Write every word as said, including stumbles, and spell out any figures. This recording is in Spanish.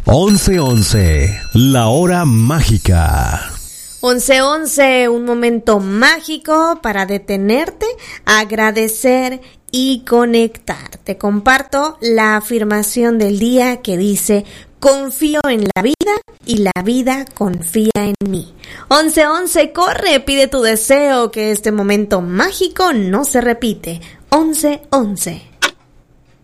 once once, la hora mágica. once once, un momento mágico para detenerte, agradecer y conectar. Te comparto la afirmación del día que dice: confío en la vida y la vida confía en mí. once once, corre, pide tu deseo, que este momento mágico no se repite. once once.